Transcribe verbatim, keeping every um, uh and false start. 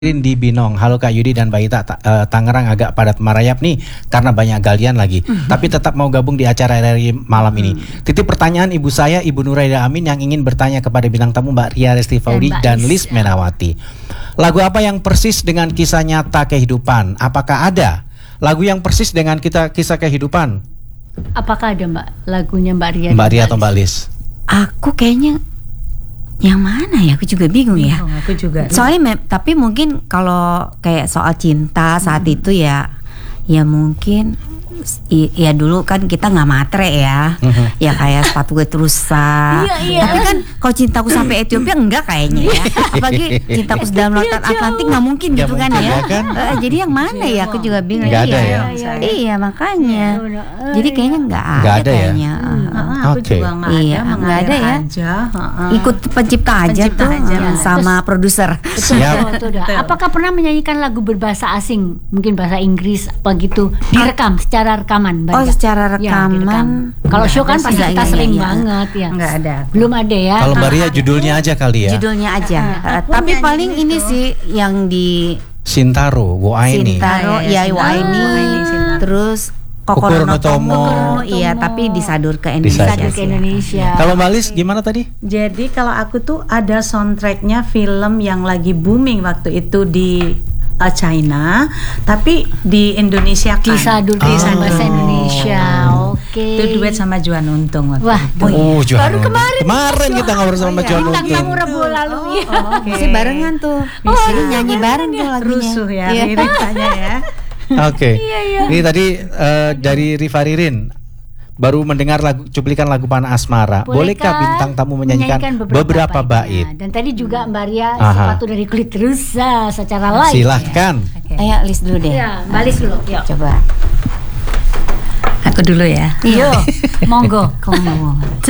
Di Binong. Halo Kak Yudi dan Mbak Ita. uh, Tangerang agak padat merayap nih karena banyak galian lagi. Mm-hmm. Tapi tetap mau gabung di acara R R I malam mm-hmm. ini. Titip pertanyaan ibu saya, Ibu Nuraida Amin, yang ingin bertanya kepada bintang tamu Mbak Ria Restifaudi dan, dan Liz Menawati. Lagu apa yang persis dengan kisah nyata kehidupan? Apakah ada lagu yang persis dengan kita kisah kehidupan? Apakah ada Mbak lagunya Mbak Ria? Mbak Ria atau Mbak Liz? Aku kayaknya yang mana ya, aku juga bingung ya. Bingung, aku juga. Soalnya me- tapi mungkin kalau kayak soal cinta saat hmm. itu ya, ya mungkin i- ya dulu kan kita nggak matre ya, hmm. ya kayak sepatu gue terusan. Iya, iya. Tapi kan kalau cintaku sampai Ethiopia enggak kayaknya ya. Apalagi cintaku dalam lautan Atlantik nggak mungkin gak gitu mungkin, kan ya. ya kan? Uh, jadi yang mana ya? Aku juga bingung. Nggak ada iya, ya? iya, iya makanya. Jadi kayaknya nggak ada, Nggak ada ya? kayaknya. Hmm. Uh, Aku Oke. juga nggak Iya, ada, nggak ada ya. Aja. Uh-uh. Ikut pencipta aja Pencipta tuh aja. uh, sama produser. Siap. Betul, betul. Apakah pernah menyanyikan lagu berbahasa asing, mungkin bahasa Inggris apa gitu, direkam secara rekaman? Mbak Oh, Ria? secara Ya, rekaman. direkam. Kalau show kan pasti Enggak, kita iya, sering iya. banget ya. Enggak ada. Belum ada ya. Kalau Mbak Ria judulnya aja kali ya. Judulnya aja. Ah, Uh, aku tapi nyanyi paling itu. ini sih yang di Sintaro, Woaini. Sintaro, Ah, iya, ya Sintaro, Waini, Woaini, Sintaro. terus Kokoro no Tomo. Kokoro, iya, Tomo. tapi disadur ke Indonesia. Disadur Disadur ke sih. Indonesia. Kalau Mbak Liz gimana tadi? Jadi kalau aku tuh ada soundtracknya film yang lagi booming waktu itu di uh, China, tapi di Indonesia kan. Kisah dulu Oh. bahasa Indonesia. Oke. Itu duet sama Juan Untung waktu Wah, itu. Oh, Johan baru Untung. kemarin. Kemarin kita ngobrol sama Oh, iya. Johan Bintang Untung. tamu Rabu lalu. ya. Oke. Masih barengan tuh. Oh, Jadi nyanyi bareng tuh lagunya. Rusuh ya Iya. liriknya ya. Oke. Iya, iya. Ini tadi uh, dari Rifa Ririn baru mendengar lagu cuplikan lagu Panah Asmara. Bolehkah bintang tamu menyanyikan, beberapa, bait? Dan tadi juga Mbak Ria Aha. sepatu dari kulit rusa secara live. Silahkan. Oke. Ayo list dulu deh. Ya, balik dulu. Yuk. Coba. Aku dulu ya. Yo, monggo. Kamu mau.